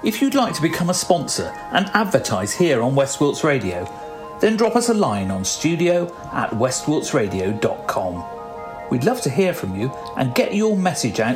If you'd like to become a sponsor and advertise here on West Wilts Radio, then drop us a line on studio@westwiltsradio.com. We'd love to hear from you and get your message out